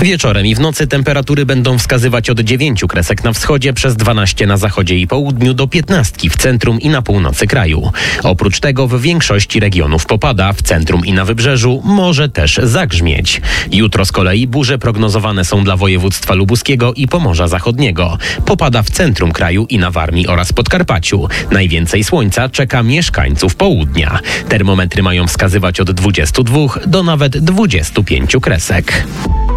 Wieczorem i w nocy temperatury będą wskazywać od 9 kresek na wschodzie, przez 12 na zachodzie i południu do 15 w centrum i na północy kraju. Oprócz tego w większości regionów popada, w centrum i na wybrzeżu może też zagrzmieć. Jutro z kolei burze prognozowane są dla województwa lubuskiego i Pomorza Zachodniego. Popada w centrum kraju i na Warmii oraz Podkarpaciu. Najwięcej słońca czeka mieszkańców południa. Termometry mają wskazywać od 22 do nawet 25 kresek.